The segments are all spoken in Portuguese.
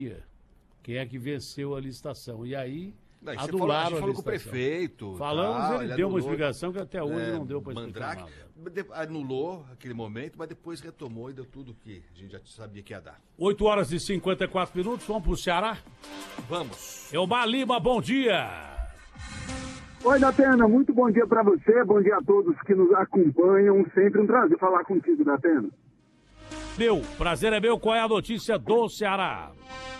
quem é que venceu a licitação. E aí, Não, adularam a gente falou com o licitação. prefeito. Falamos, ele deu uma explicação que até hoje não deu para explicar Mandrake nada. anulou aquele momento, mas depois retomou e deu tudo que a gente já sabia que ia dar. 8 horas e 54 minutos, vamos pro Ceará? Vamos. Elmar Lima, bom dia! Oi, Datena, muito bom dia para você, bom dia a todos que nos acompanham. Sempre um prazer falar contigo, Datena. Meu, prazer é meu, qual é a notícia do Ceará?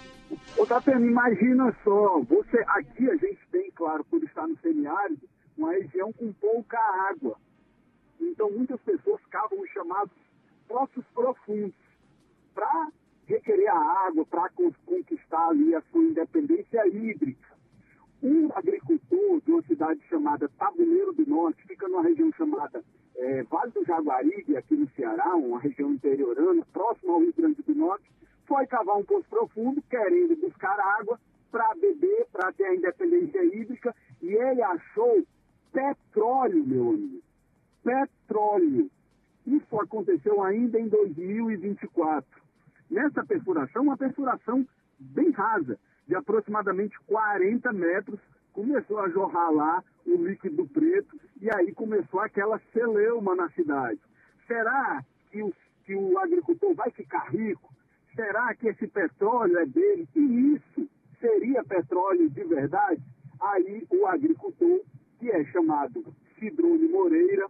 Ô, Datena, imagina só, aqui a gente tem, claro, por estar no semiárido, uma região com pouca água. Então, muitas pessoas cavam os chamados poços profundos para requerer a água, para conquistar ali a sua independência hídrica. Um agricultor de uma cidade chamada Tabuleiro do Norte, fica numa região chamada Vale do Jaguaribe, aqui no Ceará, uma região interiorana, próximo ao Rio Grande do Norte, foi cavar um poço profundo, querendo buscar água para beber, para ter a independência hídrica, e ele achou petróleo, meu amigo. Petróleo. Isso aconteceu ainda em 2024. Nessa perfuração, uma perfuração bem rasa, de aproximadamente 40 metros, começou a jorrar lá o líquido preto, e aí começou aquela celeuma na cidade. Será que o agricultor vai ficar rico? Será que esse petróleo é dele? E isso seria petróleo de verdade? Aí o agricultor, que é chamado Cidrone Moreira,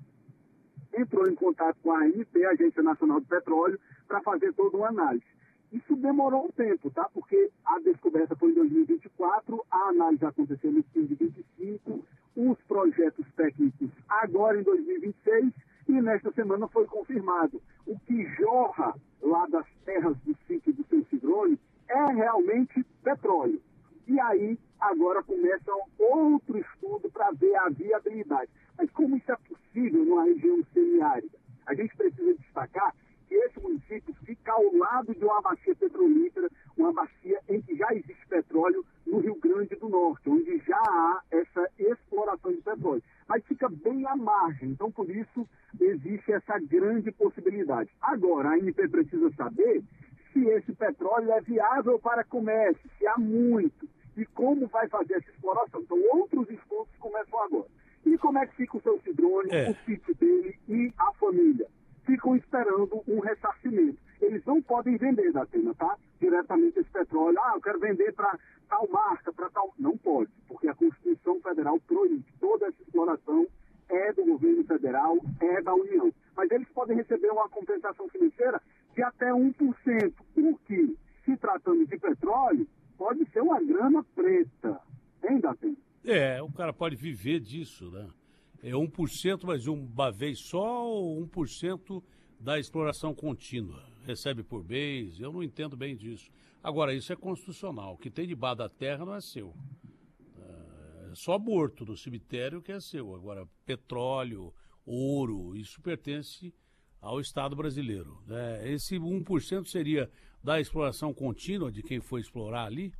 entrou em contato com a ANP, Agência Nacional do Petróleo, para fazer toda uma análise. Isso demorou um tempo, tá? Porque a descoberta foi em 2024, a análise aconteceu em 2025, os projetos técnicos agora em 2026, e nesta semana foi confirmado. O que jorra lá das terras do sítio do seu Cidrone é realmente petróleo. E aí, agora começa outro estudo para ver a viabilidade. Mas como isso é possível numa região semiárida? A gente precisa destacar que esse município fica ao lado de uma bacia petrolífera, uma bacia em que já existe petróleo no Rio Grande do Norte, onde já há essa exploração de petróleo. Mas fica bem à margem, então por isso existe essa grande possibilidade. Agora, a ANP precisa saber se esse petróleo é viável para comércio, se há muito, e como vai fazer essa exploração. Então, outros estudos começam agora. E como é que fica o seu Cidrone, o sítio dele e a família? Ficam esperando um ressarcimento. Eles não podem vender, Datena, tá? Diretamente esse petróleo. Eu quero vender para tal marca, para tal... Não pode, porque a Constituição Federal proíbe. Toda essa exploração é do governo federal, é da União. Mas eles podem receber uma compensação financeira de até 1%, o que, se tratando de petróleo, pode ser uma grana preta. Hein, Datena? O cara pode viver disso, né? É 1%, mas uma vez só, ou 1% da exploração contínua? Recebe por mês? Eu não entendo bem disso. Agora, isso é constitucional. O que tem debaixo da terra não é seu. É só morto no cemitério que é seu. Agora, petróleo, ouro, isso pertence ao Estado brasileiro. Esse 1% seria da exploração contínua de quem foi explorar ali?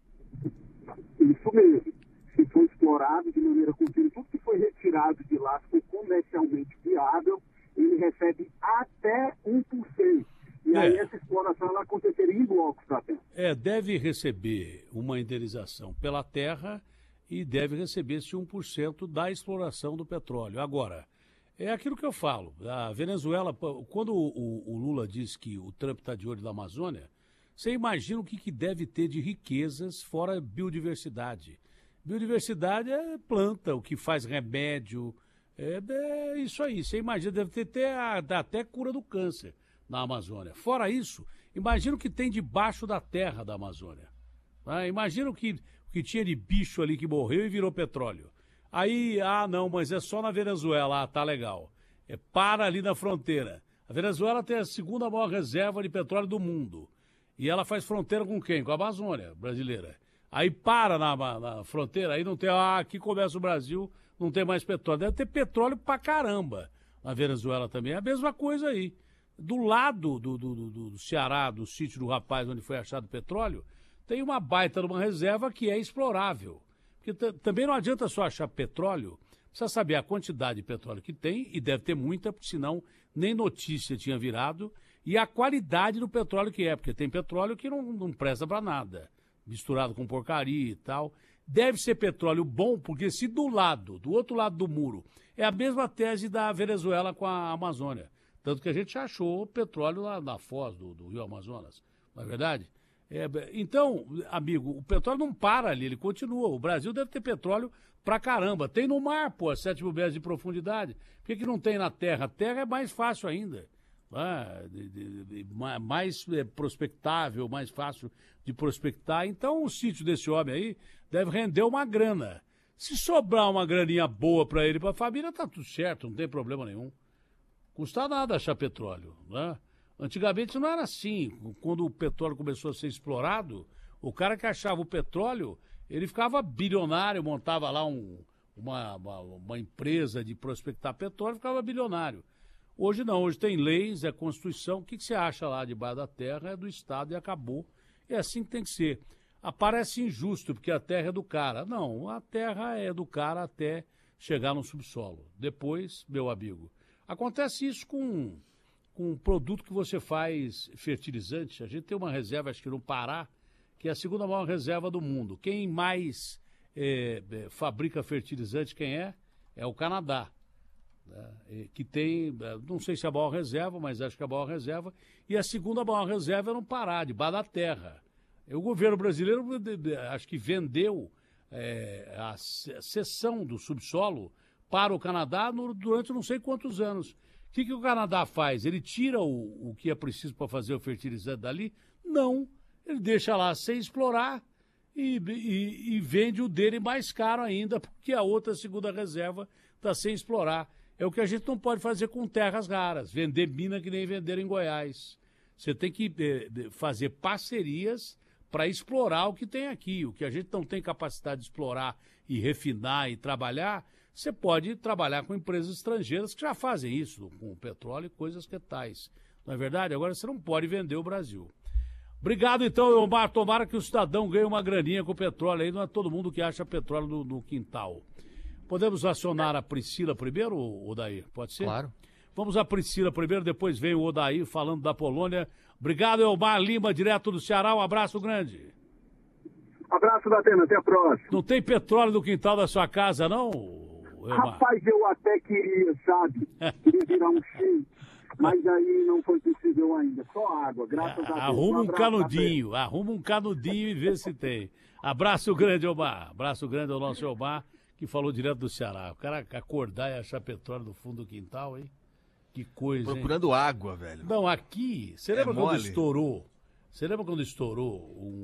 Isso mesmo. Se for explorado de maneira contínua, tudo que foi retirado de lá, se for comercialmente viável, ele recebe até 1%. E aí essa exploração ela aconteceria em blocos, tá? Deve receber uma indenização pela terra e deve receber esse 1% da exploração do petróleo. Agora, é aquilo que eu falo. A Venezuela, quando o Lula diz que o Trump está de olho na Amazônia, você imagina o que deve ter de riquezas fora biodiversidade. Biodiversidade é planta, o que faz remédio, é isso aí. Você imagina, deve ter até cura do câncer na Amazônia. Fora isso, imagina o que tem debaixo da terra da Amazônia. Imagina o que tinha de bicho ali que morreu e virou petróleo. Aí, não, mas é só na Venezuela. Tá legal. Para ali na fronteira. A Venezuela tem a segunda maior reserva de petróleo do mundo. E ela faz fronteira com quem? Com a Amazônia brasileira. Aí para na fronteira, aí não tem... aqui começa o Brasil, não tem mais petróleo. Deve ter petróleo pra caramba na Venezuela também. É a mesma coisa aí. Do lado do Ceará, do sítio do rapaz onde foi achado petróleo, tem uma baita de uma reserva que é explorável. Porque também não adianta só achar petróleo, precisa saber a quantidade de petróleo que tem, e deve ter muita, porque senão nem notícia tinha virado, e a qualidade do petróleo que é, porque tem petróleo que não presta para nada, misturado com porcaria e tal. Deve ser petróleo bom, porque se do outro lado do muro, é a mesma tese da Venezuela com a Amazônia. Tanto que a gente achou petróleo lá na foz do Rio Amazonas, não é verdade? Então, amigo, o petróleo não para ali, ele continua. O Brasil deve ter petróleo pra caramba. Tem no mar, pô, 7 mil metros de profundidade. Por que não tem na terra? A terra é mais fácil ainda. Mais prospectável, mais fácil de prospectar. Então, o sítio desse homem aí deve render uma grana. Se sobrar uma graninha boa para ele e para a família, tá tudo certo, não tem problema nenhum. Custa nada achar petróleo, né? Antigamente não era assim. Quando o petróleo começou a ser explorado, o cara que achava o petróleo, ele ficava bilionário, montava lá uma empresa de prospectar petróleo, ficava bilionário. Hoje não, hoje tem leis, é Constituição. O que você acha lá debaixo da terra é do Estado e acabou. É assim que tem que ser. Parece injusto, porque a terra é do cara. Não, a terra é do cara até chegar no subsolo. Depois, meu amigo, acontece isso com um produto que você faz fertilizante. A gente tem uma reserva, acho que no Pará, que é a segunda maior reserva do mundo. Quem mais fabrica fertilizante, quem é? É o Canadá. Que tem, não sei se é a maior reserva, mas acho que é a maior reserva. E a segunda maior reserva é no Pará, debaixo da terra. O governo brasileiro, acho que vendeu a cessão do subsolo para o Canadá durante não sei quantos anos. O que o Canadá faz? Ele tira o que é preciso para fazer o fertilizante dali? Não. Ele deixa lá sem explorar e vende o dele mais caro ainda, porque a outra segunda reserva está sem explorar. É o que a gente não pode fazer com terras raras, vender mina que nem venderam em Goiás. Você tem que fazer parcerias para explorar o que tem aqui. O que a gente não tem capacidade de explorar e refinar e trabalhar, você pode trabalhar com empresas estrangeiras que já fazem isso, com petróleo e coisas que tais. Não é verdade? Agora você não pode vender o Brasil. Obrigado, então, Elmar. Tomara que o cidadão ganhe uma graninha com o petróleo aí. Não é todo mundo que acha petróleo no quintal. Podemos acionar a Priscila primeiro, Odair? Pode ser? Claro. Vamos a Priscila primeiro, depois vem o Odair falando da Polônia. Obrigado, Elmar Lima, direto do Ceará. Um abraço grande. Abraço, Datena. Até a próxima. Não tem petróleo no quintal da sua casa, não, Elmar? Rapaz, eu até queria, sabe? Queria virar um X, mas aí não foi possível ainda. Só água, graças a Deus. Arruma um canudinho e vê se tem. Abraço grande, Elmar. Abraço grande ao nosso Elmar, que falou direto do Ceará. O cara acordar e achar petróleo no fundo do quintal, hein? Que coisa, Procurando água, velho. Não, aqui, você lembra quando mole. estourou? Você lembra quando estourou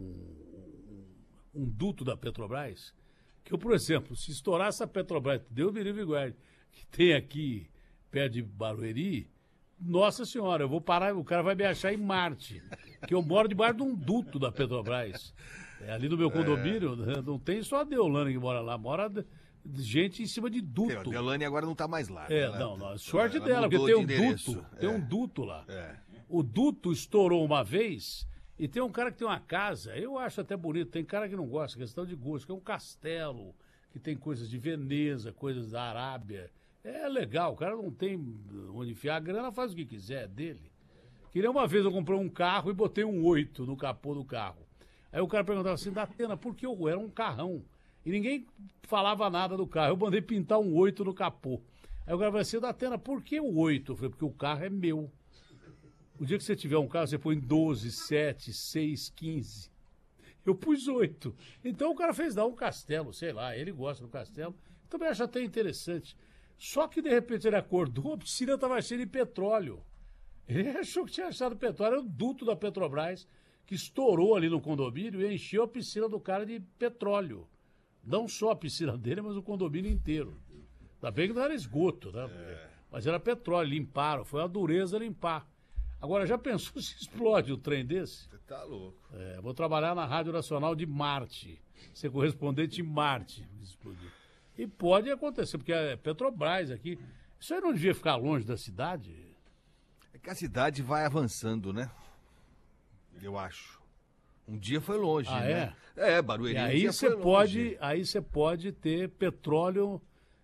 um duto da Petrobras? Que eu, por exemplo, se estourasse a Petrobras, Deus me livre e guarde, que tem aqui perto de Barueri, nossa senhora, eu vou parar, o cara vai me achar em Marte, que eu moro debaixo de um duto da Petrobras. Ali no meu condomínio, não tem só a Deolane que mora lá, mora gente em cima de duto. A Deolane agora não tá mais lá. Não, sorte dela, porque tem um duto, tem um duto lá. O duto estourou uma vez e tem um cara que tem uma casa, eu acho até bonito, tem cara que não gosta, questão de gosto, que é um castelo, que tem coisas de Veneza, coisas da Arábia. É legal, o cara não tem onde enfiar a grana, faz o que quiser, é dele. Que nem uma vez eu comprei um carro e botei um 8 no capô do carro. Aí o cara perguntava assim, Datena, por que era um carrão? E ninguém falava nada do carro. Eu mandei pintar um 8 no capô. Aí o cara falou assim, Datena, por que o 8? Eu falei, porque o carro é meu. O dia que você tiver um carro, você põe 12, 7, 6, 15. Eu pus 8. Então o cara fez dar um castelo, sei lá, ele gosta do castelo. Também acho até interessante. Só que de repente ele acordou, a piscina estava cheia de petróleo. Ele achou que tinha achado petróleo, era o duto da Petrobras, que estourou ali no condomínio e encheu a piscina do cara de petróleo. Não só a piscina dele, mas o condomínio inteiro. Ainda bem que não era esgoto, né? Mas era petróleo, limparam, foi uma dureza limpar. Agora, já pensou se explode um trem desse? Você tá louco. Vou trabalhar na Rádio Nacional de Marte, ser correspondente em Marte. Explodir. E pode acontecer, porque é Petrobras aqui. Isso aí não devia ficar longe da cidade? É que a cidade vai avançando, né? Eu acho. Um dia foi longe, né? Barueri. E aí você pode ter petróleo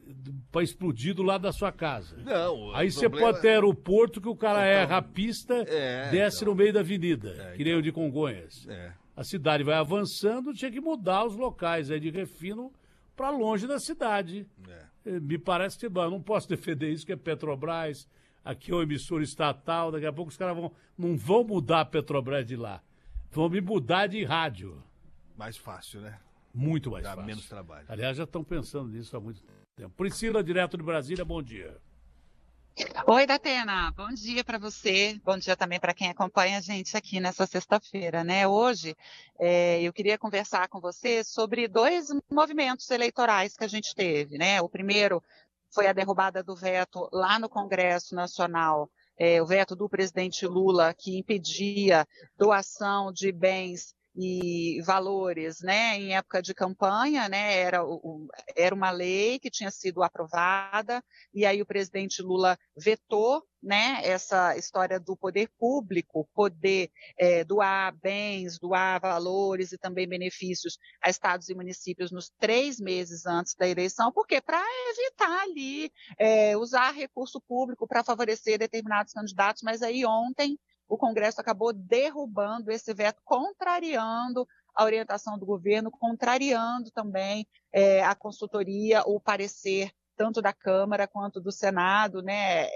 para explodir do lado da sua casa. Não, aí você pode ter aeroporto que o cara erra a pista, desce então. no meio da avenida, que nem o de Congonhas. É. A cidade vai avançando, tinha que mudar os locais aí de refino para longe da cidade. Me parece que eu não posso defender isso, que é Petrobras, aqui é uma emissora estatal, daqui a pouco os caras não vão mudar a Petrobras de lá, vão me mudar de rádio. Mais fácil, né? Muito mais Dá fácil. menos trabalho. Aliás, já estão pensando nisso há muito tempo. Priscila, direto de Brasília, bom dia. Oi, Datena, bom dia para você, bom dia também para quem acompanha a gente aqui nessa sexta-feira, né? Hoje eu queria conversar com você sobre 2 movimentos eleitorais que a gente teve, né? O primeiro foi a derrubada do veto lá no Congresso Nacional, o veto do presidente Lula, que impedia doação de bens e valores, né, em época de campanha, né, era uma lei que tinha sido aprovada, e aí o presidente Lula vetou, né, essa história do poder público poder doar bens, doar valores e também benefícios a estados e municípios nos 3 meses antes da eleição, porque para evitar ali usar recurso público para favorecer determinados candidatos, mas aí ontem o Congresso acabou derrubando esse veto, contrariando a orientação do governo, contrariando também a consultoria, o parecer tanto da Câmara quanto do Senado, né,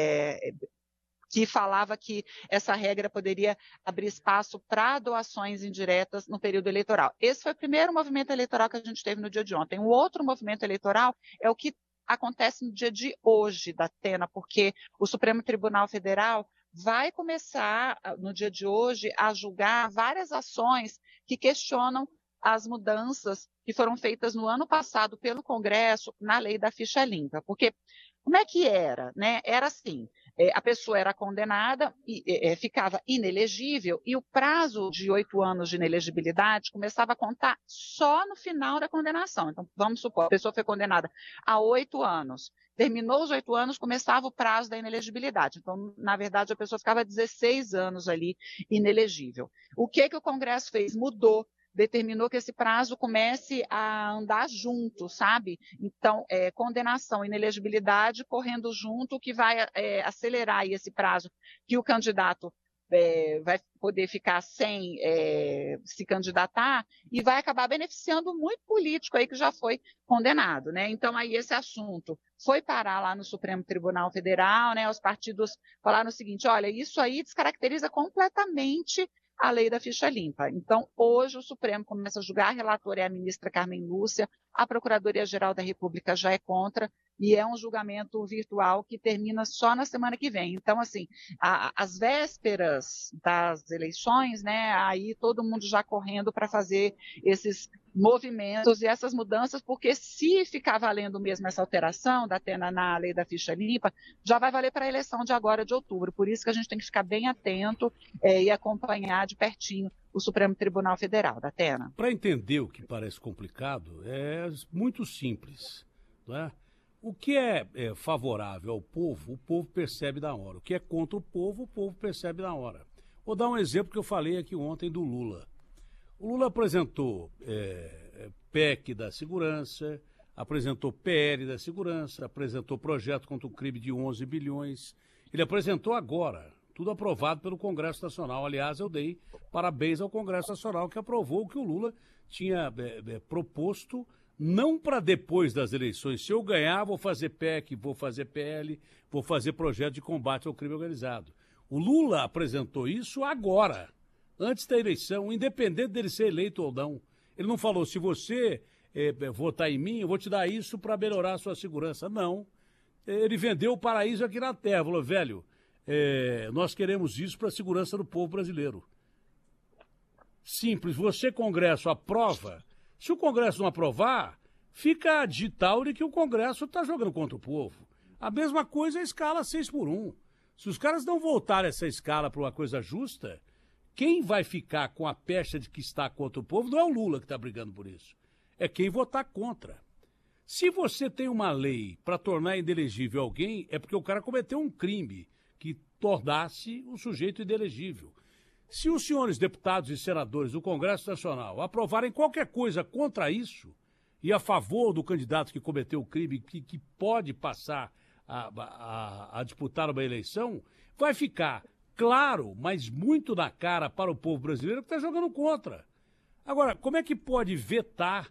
que falava que essa regra poderia abrir espaço para doações indiretas no período eleitoral. Esse foi o primeiro movimento eleitoral que a gente teve no dia de ontem. O outro movimento eleitoral é o que acontece no dia de hoje, Datena, porque o Supremo Tribunal Federal vai começar, no dia de hoje, a julgar várias ações que questionam as mudanças que foram feitas no ano passado pelo Congresso na lei da ficha limpa. Porque como é que era, né? Era assim, a pessoa era condenada e ficava inelegível e o prazo de 8 anos de inelegibilidade começava a contar só no final da condenação. Então, vamos supor, a pessoa foi condenada a 8 anos. Terminou os 8 anos, começava o prazo da inelegibilidade. Então, na verdade, a pessoa ficava 16 anos ali inelegível. O que o Congresso fez? Mudou. Determinou que esse prazo comece a andar junto, sabe? Então, condenação e inelegibilidade correndo junto, que vai acelerar aí esse prazo que o candidato vai poder ficar sem se candidatar e vai acabar beneficiando muito político aí que já foi condenado, né? Então, aí esse assunto foi parar lá no Supremo Tribunal Federal, né? Os partidos falaram o seguinte, olha, isso aí descaracteriza completamente a lei da ficha limpa. Então, hoje o Supremo começa a julgar, a relatora é a ministra Carmen Lúcia, a Procuradoria-Geral da República já é contra, e é um julgamento virtual que termina só na semana que vem. Então, assim, às vésperas das eleições, né, aí todo mundo já correndo para fazer esses movimentos e essas mudanças, porque se ficar valendo mesmo essa alteração da Atena na lei da ficha limpa, já vai valer para a eleição de agora de outubro. Por isso que a gente tem que ficar bem atento e acompanhar de pertinho o Supremo Tribunal Federal, da Atena. Para entender o que parece complicado, é muito simples, não é? O que é favorável ao povo, o povo percebe na hora. O que é contra o povo percebe na hora. Vou dar um exemplo que eu falei aqui ontem do Lula. O Lula apresentou PEC da segurança, apresentou PL da segurança, apresentou projeto contra o crime de 11 bilhões. Ele apresentou agora, tudo aprovado pelo Congresso Nacional. Aliás, eu dei parabéns ao Congresso Nacional que aprovou o que o Lula tinha proposto, não para depois das eleições. Se eu ganhar, vou fazer PEC, vou fazer PL, vou fazer projeto de combate ao crime organizado. O Lula apresentou isso agora, antes da eleição, independente dele ser eleito ou não. Ele não falou, se você votar em mim, eu vou te dar isso para melhorar a sua segurança. Não. Ele vendeu o paraíso aqui na terra. Falou, velho, nós queremos isso para a segurança do povo brasileiro. Simples. Você, Congresso, aprova. Se o Congresso não aprovar, fica digital de que o Congresso está jogando contra o povo. A mesma coisa é a escala 6x1. Se os caras não voltarem essa escala para uma coisa justa, quem vai ficar com a pecha de que está contra o povo não é o Lula que está brigando por isso. É quem votar contra. Se você tem uma lei para tornar inelegível alguém, é porque o cara cometeu um crime que tornasse o sujeito inelegível. Se os senhores deputados e senadores do Congresso Nacional aprovarem qualquer coisa contra isso, e a favor do candidato que cometeu o crime, que pode passar a disputar uma eleição, vai ficar claro, mas muito na cara para o povo brasileiro que está jogando contra. Agora, como é que pode vetar,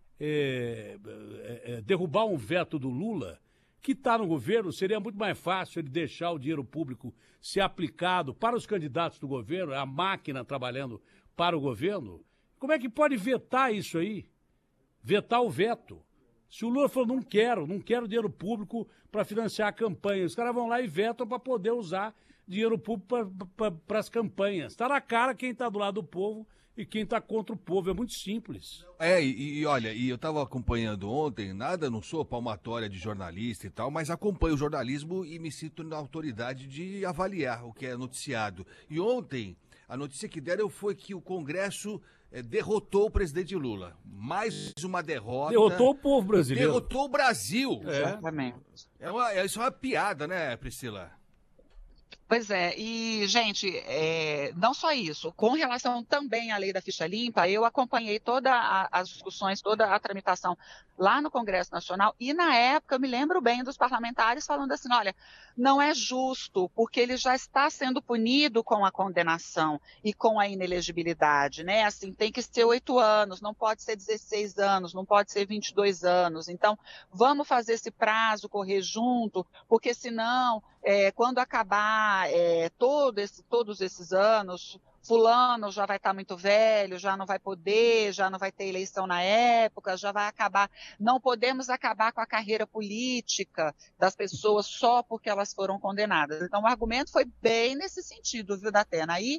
derrubar um veto do Lula, que está no governo? Seria muito mais fácil ele deixar o dinheiro público ser aplicado para os candidatos do governo, a máquina trabalhando para o governo. Como é que pode vetar isso aí? Vetar o veto. Se o Lula falou, não quero dinheiro público para financiar a campanha, os caras vão lá e vetam para poder usar dinheiro público para as campanhas. Está na cara quem está do lado do povo e quem está contra o povo. É muito simples. Olha, eu estava acompanhando ontem, não sou palmatória de jornalista e tal, mas acompanho o jornalismo e me sinto na autoridade de avaliar o que é noticiado. E ontem, a notícia que deram foi que o Congresso derrotou o presidente Lula. Mais uma derrota. Derrotou o povo brasileiro. Derrotou o Brasil. Exatamente. Isso é uma piada, né, Priscila? Pois é, e, gente, não só isso, com relação também à lei da ficha limpa, eu acompanhei todas as discussões, toda a tramitação lá no Congresso Nacional, e na época eu me lembro bem dos parlamentares falando assim, olha, não é justo, porque ele já está sendo punido com a condenação e com a inelegibilidade, né? Assim, tem que ser 8 anos, não pode ser 16 anos, não pode ser 22 anos, então vamos fazer esse prazo correr junto, porque senão, quando acabar todos esses anos, fulano já vai estar muito velho, já não vai poder, já não vai ter eleição na época, já vai acabar. Não podemos acabar com a carreira política das pessoas só porque elas foram condenadas. Então, o argumento foi bem nesse sentido, viu, Datena? Aí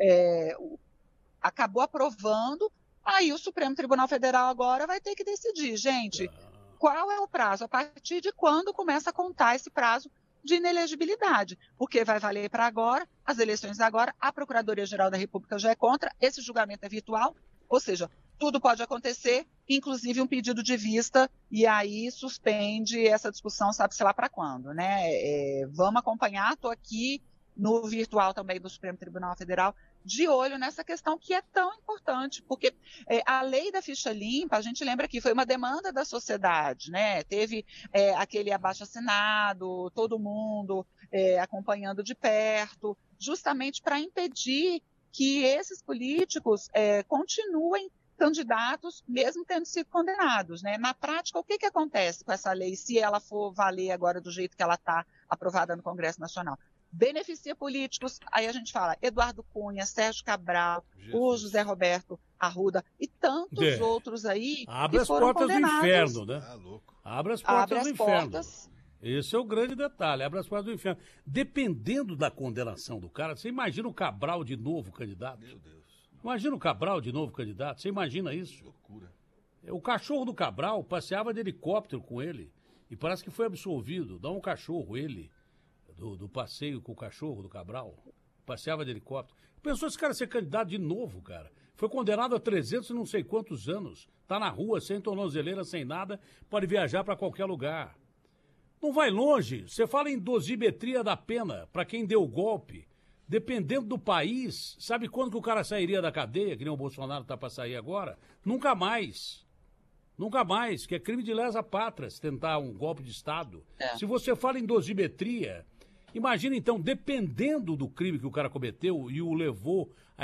acabou aprovando, aí o Supremo Tribunal Federal agora vai ter que decidir, gente, qual é o prazo, a partir de quando começa a contar esse prazo de inelegibilidade, porque vai valer para agora, as eleições agora, a Procuradoria-Geral da República já é contra, esse julgamento é virtual, ou seja, tudo pode acontecer, inclusive um pedido de vista, e aí suspende essa discussão, sabe-se lá para quando, né? Vamos acompanhar, estou aqui no virtual também do Supremo Tribunal Federal, de olho nessa questão que é tão importante, porque a lei da ficha limpa, a gente lembra que foi uma demanda da sociedade, né? Teve aquele abaixo-assinado, todo mundo acompanhando de perto, justamente para impedir que esses políticos continuem candidatos, mesmo tendo sido condenados, né? Na prática, o que acontece com essa lei, se ela for valer agora do jeito que ela está aprovada no Congresso Nacional? Beneficia políticos, aí a gente fala Eduardo Cunha, Sérgio Cabral, o José Roberto Arruda e tantos outros aí Abre que foram condenados. Abre as portas do inferno, né? Abre as portas do inferno. Esse é o grande detalhe, abre as portas do inferno. Dependendo da condenação do cara, você imagina o Cabral de novo candidato? Meu Deus. Imagina o Cabral de novo candidato, você imagina isso? Que loucura. O cachorro do Cabral passeava de helicóptero com ele e parece que foi absolvido. Dá um cachorro, ele... Do passeio com o cachorro do Cabral, passeava de helicóptero. Pensou esse cara ser candidato de novo, cara. Foi condenado a 300 e não sei quantos anos. Tá na rua, sem tornozeleira, sem nada, pode viajar para qualquer lugar. Não vai longe. Você fala em dosimetria da pena para quem deu o golpe. Dependendo do país, sabe quando que o cara sairia da cadeia, que nem o Bolsonaro tá para sair agora? Nunca mais. Nunca mais, que é crime de lesa pátria se tentar um golpe de Estado. Se você fala em dosimetria... Imagina, então, dependendo do crime que o cara cometeu e o levou à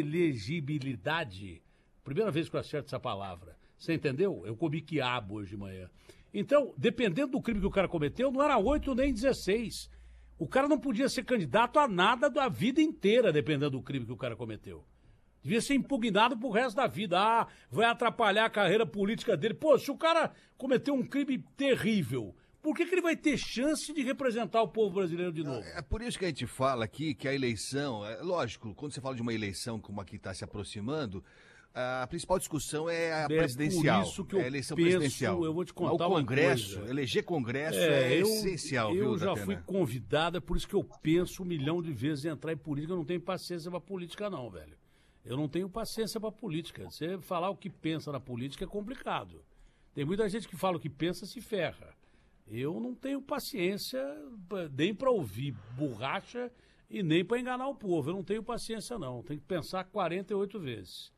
inelegibilidade. Primeira vez que eu acerto essa palavra. Você entendeu? Eu comi quiabo hoje de manhã. Então, dependendo do crime que o cara cometeu, não era 8 nem 16. O cara não podia ser candidato a nada da vida inteira, dependendo do crime que o cara cometeu. Devia ser impugnado pro resto da vida. Vai atrapalhar a carreira política dele. Pô, se o cara cometeu um crime terrível... Por que ele vai ter chance de representar o povo brasileiro de novo? É por isso que a gente fala aqui que a eleição, lógico, quando você fala de uma eleição como a que está se aproximando, a principal discussão é a presidencial. Por isso que eu a eleição penso, presidencial. Eu vou te contar o Congresso, uma coisa. Eleger Congresso é essencial, viu, Eu já Datena? fui convidada, por isso que eu penso 1 milhão de vezes em entrar em política. Eu não tenho paciência para política não, velho. Eu não tenho paciência para política. Você falar o que pensa na política é complicado. Tem muita gente que fala o que pensa se ferra. Eu não tenho paciência nem para ouvir borracha e nem para enganar o povo. Eu não tenho paciência, não. Tem que pensar 48 vezes.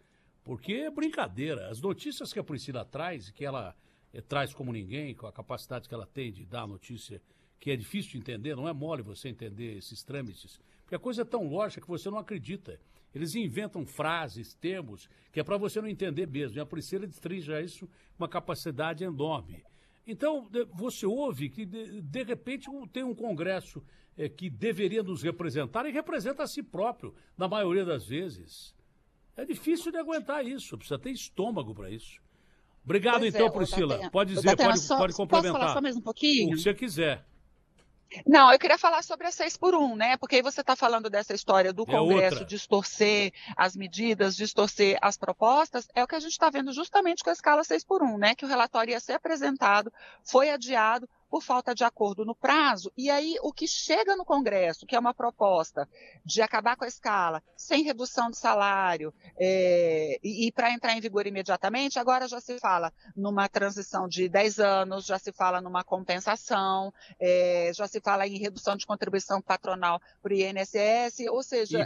Porque é brincadeira. As notícias que a Priscila traz, que ela traz como ninguém, com a capacidade que ela tem de dar a notícia, que é difícil de entender, não é mole você entender esses trâmites, porque a coisa é tão lógica que você não acredita. Eles inventam frases, termos, que é para você não entender mesmo. E a Priscila destrincha isso com uma capacidade enorme. Então, você ouve que, de repente, tem um Congresso que deveria nos representar e representa a si próprio, na maioria das vezes. É difícil de aguentar isso, precisa ter estômago para isso. Obrigado, pois então, Priscila. Pode dizer, pode complementar. Posso falar só mais um pouquinho? O que você quiser. Não, eu queria falar sobre a 6x1, né? Porque aí você está falando dessa história do Congresso distorcer as medidas, distorcer as propostas, é o que a gente está vendo justamente com a escala 6x1, né? Que o relatório ia ser apresentado, foi adiado por falta de acordo no prazo, e aí o que chega no Congresso, que é uma proposta de acabar com a escala, sem redução de salário, e para entrar em vigor imediatamente, agora já se fala numa transição de 10 anos, já se fala numa compensação, já se fala em redução de contribuição patronal para o INSS, ou seja...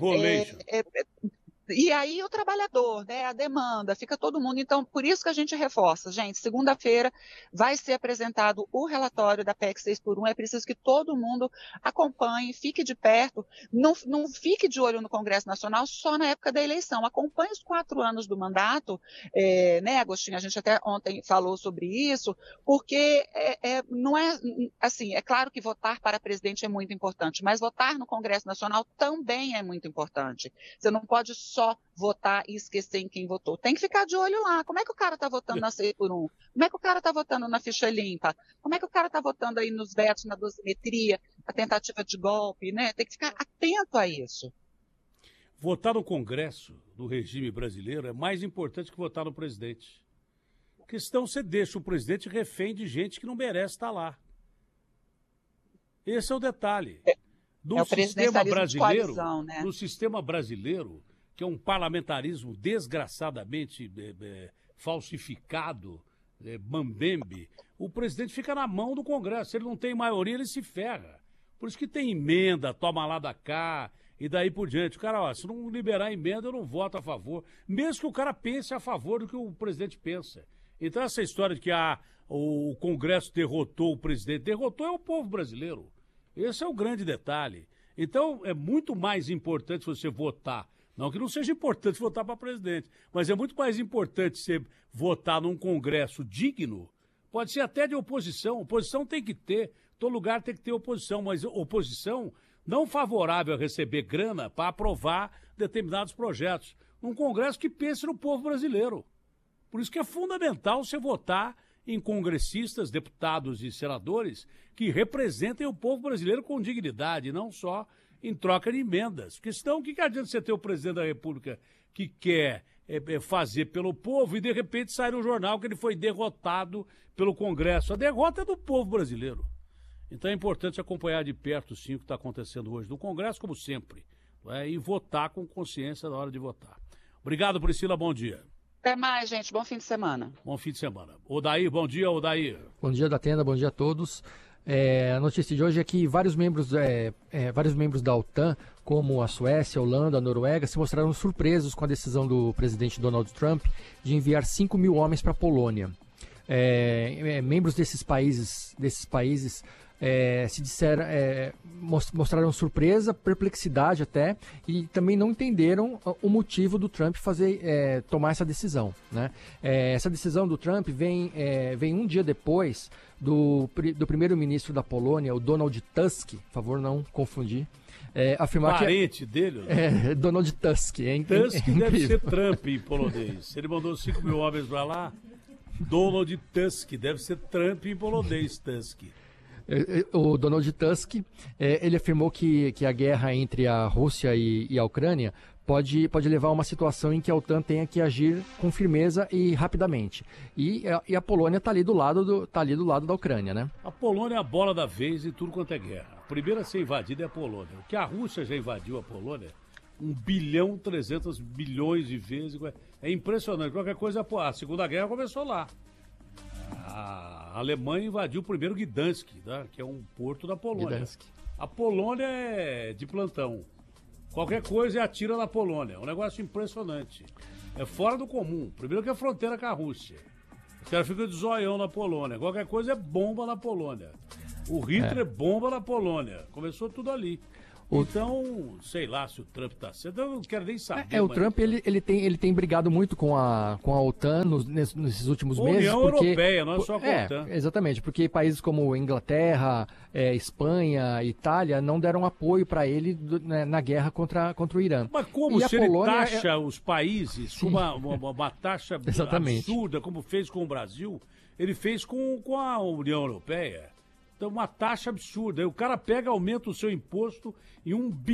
E aí o trabalhador, né, a demanda, fica todo mundo. Então, por isso que a gente reforça, gente, segunda-feira vai ser apresentado o relatório da PEC 6x1, é preciso que todo mundo acompanhe, fique de perto, não fique de olho no Congresso Nacional só na época da eleição, acompanhe os 4 anos do mandato, né, Agostinho, a gente até ontem falou sobre isso, porque não é, assim, é claro que votar para presidente é muito importante, mas votar no Congresso Nacional também é muito importante. Você não pode só votar e esquecer em quem votou. Tem que ficar de olho lá. Como é que o cara está votando na 6x1? Como é que o cara está votando na ficha limpa? Como é que o cara está votando aí nos vetos, na dosimetria, a tentativa de golpe, né? Tem que ficar atento a isso. Votar no Congresso do regime brasileiro é mais importante que votar no presidente. Porque senão você deixa o presidente refém de gente que não merece estar lá. Esse é o detalhe. No sistema brasileiro, de coalizão, né? No sistema brasileiro, que é um parlamentarismo desgraçadamente falsificado, mambembe, o presidente fica na mão do Congresso. Se ele não tem maioria, ele se ferra. Por isso que tem emenda, toma lá da cá, e daí por diante. O cara, ó, se não liberar emenda, eu não voto a favor. Mesmo que o cara pense a favor do que o presidente pensa. Então essa história de que o Congresso derrotou o presidente, derrotou é o povo brasileiro. Esse é o grande detalhe. Então, é muito mais importante você votar. Não que não seja importante votar para presidente, mas é muito mais importante você votar num Congresso digno. Pode ser até de oposição. Oposição tem que ter. Todo lugar tem que ter oposição, mas oposição não favorável a receber grana para aprovar determinados projetos. Um Congresso que pense no povo brasileiro. Por isso que é fundamental você votar em congressistas, deputados e senadores que representem o povo brasileiro com dignidade, não só em troca de emendas. Porque senão, o que adianta você ter o presidente da República que quer fazer pelo povo e, de repente, sai no jornal que ele foi derrotado pelo Congresso? A derrota é do povo brasileiro. Então é importante acompanhar de perto, sim, o que está acontecendo hoje no Congresso, como sempre, e votar com consciência na hora de votar. Obrigado, Priscila, bom dia. Até mais, gente. Bom fim de semana. Bom fim de semana. Odair, bom dia, Odair. Bom dia, Datena, bom dia a todos. A notícia de hoje é que vários membros da OTAN, como a Suécia, a Holanda, a Noruega, se mostraram surpresos com a decisão do presidente Donald Trump de enviar 5 mil homens para a Polônia. Membros desses países mostraram surpresa, perplexidade até, e também não entenderam o motivo do Trump tomar essa decisão, né? Essa decisão do Trump vem um dia depois do primeiro-ministro da Polônia, o Donald Tusk, por favor não confundir, afirmar parente dele? Donald Tusk. Tusk deve ser Trump em polonês. Ele mandou 5 mil homens para lá. Donald Tusk, deve ser Trump em polonês, Tusk. O Donald Tusk, ele afirmou que a guerra entre a Rússia e a Ucrânia pode levar a uma situação em que a OTAN tenha que agir com firmeza e rapidamente. E a Polônia está ali do lado da Ucrânia, né? A Polônia é a bola da vez em tudo quanto é guerra. A primeira a ser invadida é a Polônia. O que a Rússia já invadiu a Polônia, 1,3 bilhão de vezes. É impressionante. Qualquer coisa, a Segunda Guerra começou lá. A Alemanha invadiu o primeiro Gdansk, né, que é um porto da Polônia. Gdansk. A Polônia é de plantão. Qualquer coisa atira na Polônia. É um negócio impressionante. é fora do comum. Primeiro que é fronteira com a Rússia. Os caras ficam de zoião na Polônia. Qualquer coisa é bomba na Polônia. O Hitler bomba na Polônia. Começou tudo ali. Então, sei lá se o Trump tá certo, eu não quero nem saber. O Trump, ele tem brigado muito com a OTAN nesses últimos meses. União Europeia, não é só com a OTAN. Exatamente, porque países como Inglaterra, Espanha, Itália não deram apoio para ele na guerra contra o Irã. Mas como se ele taxa os países com uma taxa absurda, como fez com o Brasil, ele fez com a União Europeia. Então, uma taxa absurda. Aí o cara pega, aumenta o seu imposto em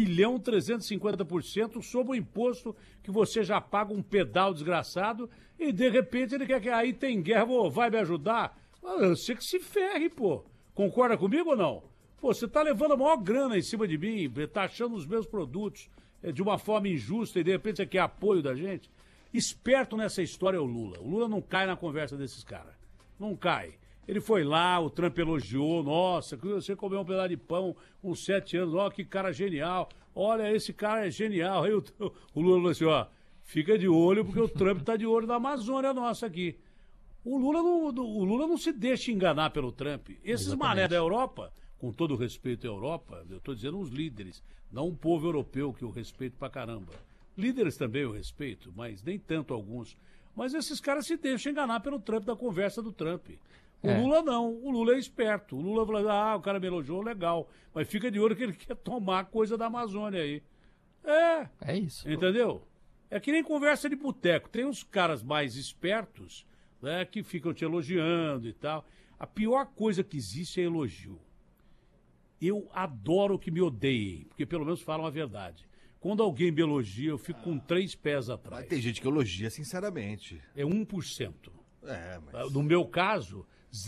1.350% sobre o imposto que você já paga um pedal desgraçado e, de repente, ele quer que aí tem guerra, vai me ajudar? Você que se ferre, pô. Concorda comigo ou não? Pô, você tá levando a maior grana em cima de mim, taxando os meus produtos de uma forma injusta e, de repente, você quer apoio da gente? Esperto nessa história é o Lula. O Lula não cai na conversa desses caras. Não cai. Ele foi lá, o Trump elogiou, nossa, você comeu um pedaço de pão com 7 anos, ó, que cara genial, olha, esse cara é genial. Aí o Lula falou assim, ó, fica de olho, porque o Trump tá de olho na Amazônia nossa aqui. O Lula não se deixa enganar pelo Trump. Esses mané da Europa, com todo o respeito à Europa, eu tô dizendo os líderes, não um povo europeu que eu respeito pra caramba. Líderes também eu respeito, mas nem tanto alguns. Mas esses caras se deixam enganar pelo Trump, da conversa do Trump. O Lula não, o Lula é esperto. O Lula fala, o cara me elogiou, legal. Mas fica de olho que ele quer tomar coisa da Amazônia aí. É isso. Entendeu? É que nem conversa de boteco. Tem uns caras mais espertos, né, que ficam te elogiando e tal. A pior coisa que existe é elogio. Eu adoro que me odeiem, porque pelo menos falam a verdade. Quando alguém me elogia, eu fico com 3 pés atrás. Mas tem gente que elogia sinceramente. É 1%. Mas... No meu caso,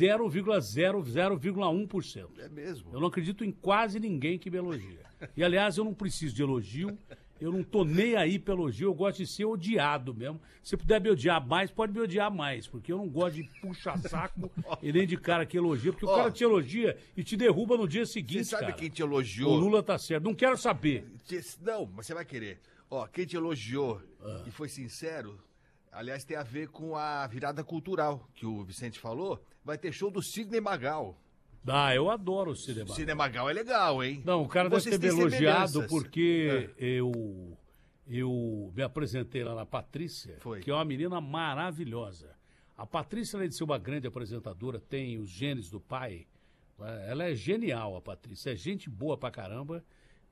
0,01%. É mesmo? Eu não acredito em quase ninguém que me elogia. E, aliás, eu não preciso de elogio. Eu não tô nem aí para elogio. Eu gosto de ser odiado mesmo. Se puder me odiar mais, pode me odiar mais. Porque eu não gosto de puxa-saco e nem de cara que elogia. Porque o cara te elogia e te derruba no dia seguinte, Você sabe cara. quem te elogiou? O Lula tá certo. Não quero saber. Não, mas você vai querer. Quem te elogiou e foi sincero... Aliás, tem a ver com a virada cultural que o Vicente falou. Vai ter show do Sidney Magal. Eu adoro o Sidney Magal. Sidney Magal é legal, hein? Não, o cara deve ter me elogiado porque eu me apresentei lá na Patrícia, que é uma menina maravilhosa. A Patrícia, além de ser uma grande apresentadora, tem os genes do pai. Ela é genial, a Patrícia. É gente boa pra caramba.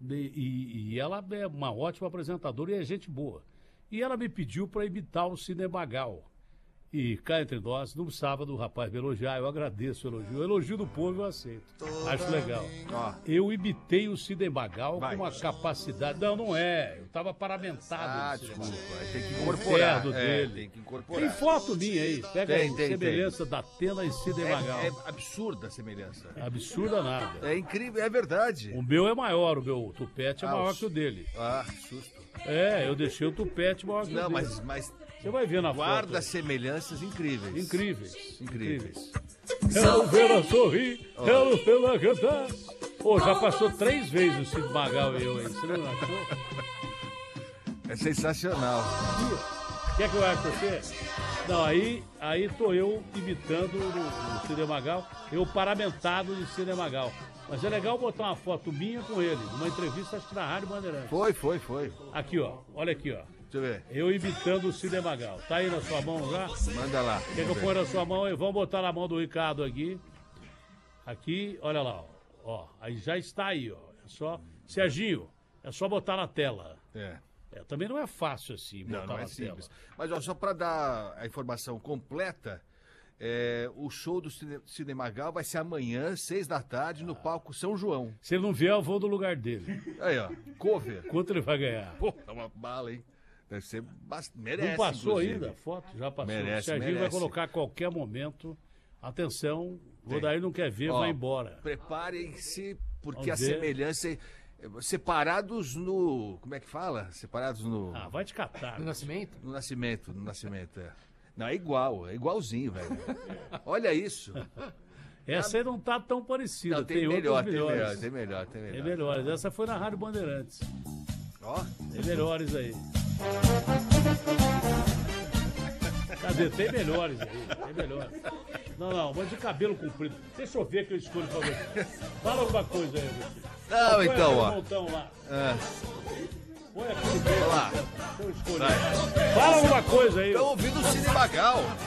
E ela é uma ótima apresentadora e é gente boa. E ela me pediu para imitar o Sidney Magal. E cá entre nós, no sábado, o rapaz me elogiar, eu agradeço o elogio. O elogio do povo eu aceito. Acho legal. Eu imitei o Sidney Magal com uma capacidade... Não é. Eu estava paramentado. Desculpa. Tem que incorporar. Dele. Tem que incorporar. Tem foto minha aí. Pega a semelhança da Atena e Sidney Magal. É absurda a semelhança. Absurda nada. É incrível, é verdade. O meu é maior, o meu tupete é maior que o dele. Susto. Eu deixei o tupete maior que o dele. Mas você vai ver na foto. Guarda semelhanças incríveis. Incríveis. Ela vê sorrir, ela vê cantar. Já passou 3 vezes o Sidney Magal e eu aí. Você não achou? É sensacional. Quer que eu ache você? Não, aí tô eu imitando o Sidney Magal, eu paramentado de Sidney Magal. Mas é legal botar uma foto minha com ele, numa entrevista, acho que na Rádio Bandeirantes. Foi. Aqui, olha aqui, Deixa eu ver. Eu imitando o Sidney Magal. Tá aí na sua mão já? Manda lá. Quer que eu ponha na sua mão aí? Vamos botar na mão do Ricardo aqui. Aqui, olha lá, aí já está aí, É só... Serginho, é só botar na tela. Também não é fácil assim, botar não é na simples. tela. Mas só para dar a informação completa, o show do Sidney Magal vai ser amanhã, 6 da tarde, no palco São João. Se ele não vier, eu vou no lugar dele. Aí, cover. Quanto ele vai ganhar? É uma bala, hein? Deve ser merece. Não passou inclusive. Ainda a foto? Já passou. Merece, o Serginho vai colocar a qualquer momento. Atenção, o Rodair não quer ver, vai embora. Preparem-se, porque a semelhança... Separados no... Como é que fala? Separados no... vai te catar. No nascimento? No nascimento, Não, é igualzinho, velho. Olha isso. Essa aí não tá tão parecida. Não, tem melhores. Tem melhores. Essa foi na Rádio Bandeirantes. Tem melhores aí. Cadê? Tem melhores aí, tem melhores. Não, mas de cabelo comprido. Deixa eu ver que eu escolho pra você. Fala alguma coisa aí, você. Não, põe então, ó. Montão lá. Põe aquele Olha lá. Deixa eu escolher. Fala alguma coisa aí. Estão ouvindo o Cine Magal.